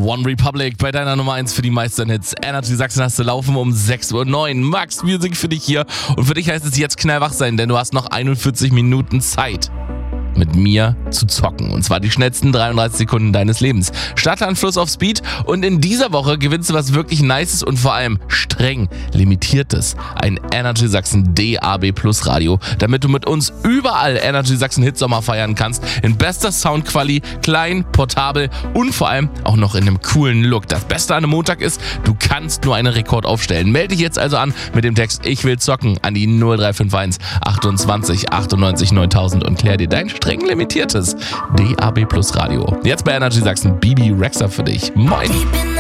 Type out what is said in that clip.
One Republic bei deiner Nummer 1 für die meisten Hits. Energy Sachsen hast du laufen um 6:09 Uhr. Max Music für dich hier. Und für dich heißt es jetzt knallwach sein, denn du hast noch 41 Minuten Zeit, mit mir zu zocken. Und zwar die schnellsten 33 Sekunden deines Lebens. Starte an Fluss auf Speed und in dieser Woche gewinnst du was wirklich Nices und vor allem streng limitiertes. Ein Energy Sachsen DAB Plus Radio, damit du mit uns überall Energy Sachsen Hitsommer feiern kannst. In bester Soundquali, klein, portabel und vor allem auch noch in einem coolen Look. Das Beste an einem Montag ist, du kannst nur einen Rekord aufstellen. Melde dich jetzt also an mit dem Text Ich will zocken an die 0351 28 98 9000 und klär dir dein streng limitiertes DAB Plus Radio. Jetzt bei Energy Sachsen Bibi Rexha für dich. Moin!